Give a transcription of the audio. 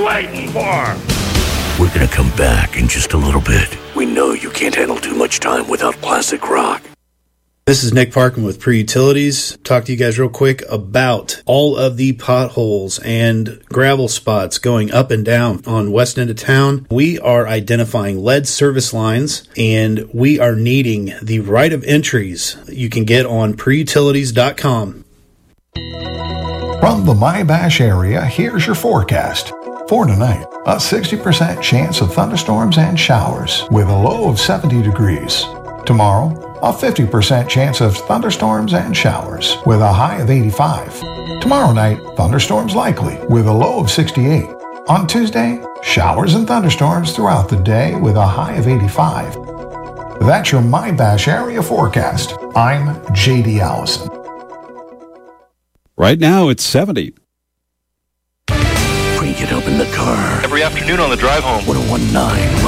waiting for? We're gonna come back in just a little bit. We know you can't handle too much time without classic rock. This is Nick Parkin with Pre-Utilities. Talk to you guys real quick about all of the potholes and gravel spots going up and down on west end of town. We are identifying lead service lines, and we are needing the right of entries you can get on preutilities.com. From the MyBash area, here's your forecast. For tonight, a 60% chance of thunderstorms and showers with a low of 70 degrees. Tomorrow, a 50% chance of thunderstorms and showers with a high of 85. Tomorrow night, thunderstorms likely with a low of 68. On Tuesday, showers and thunderstorms throughout the day with a high of 85. That's your MyBash area forecast. I'm J.D. Allison. Right now, it's 70. Crank it up in the car. Every afternoon on the drive home. 1019